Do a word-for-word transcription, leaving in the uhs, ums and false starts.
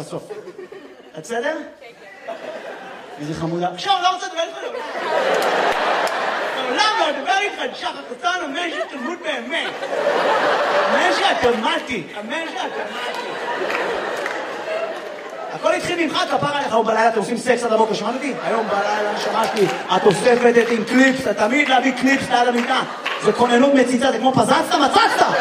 בסוף. את בסדר? כן, כן. איזה חמודה. עכשיו, לא רוצה לדבר איתך לעולם. לעולם לא לדבר איתך, שחר קצן, אמן שתלמוד באמת. אמן שהתלמדתי, אמן שהתלמדתי. הכל התחיל ממך, כפר עליך, היום בלילה אתם עושים סקס עד הבוקר, שמעת אותי? היום בלילה שמעתי, את אוספת את עם קליפס, אתה תמיד להביא קליפס ליד המיטה. זה כוננות מציצה, זה כמו פזצת, מצצת!